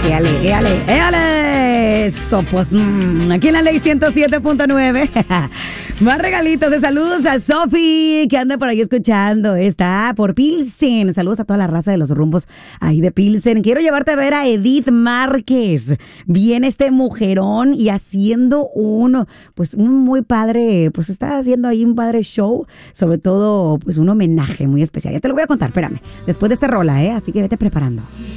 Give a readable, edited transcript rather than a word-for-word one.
éale. Eso, pues, aquí en la ley 107.9. Más regalitos de saludos a Sofi, que anda por ahí escuchando. Está por Pilsen. Saludos a toda la raza de los rumbos ahí de Pilsen. Quiero llevarte a ver a Edith Márquez. Viene este mujerón y haciendo un muy padre, pues está haciendo ahí un padre show. Sobre todo, pues un homenaje muy especial. Ya te lo voy a contar, espérame. Después de esta rola, así que vete preparando.